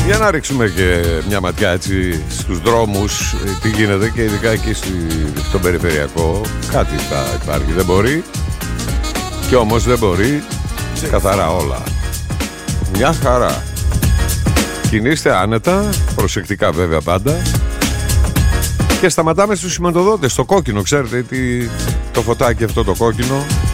Για να ρίξουμε και μια ματιά έτσι στους δρόμους, τι γίνεται, και ειδικά εκεί στον περιφερειακό. Κάτι θα υπάρχει, δεν μπορεί. Κι όμως δεν μπορεί καθαρά όλα. Μια χαρά. Κινήστε άνετα, προσεκτικά βέβαια πάντα. Και σταματάμε στους σηματοδότες, το κόκκινο, ξέρετε το φωτάκι αυτό το κόκκινο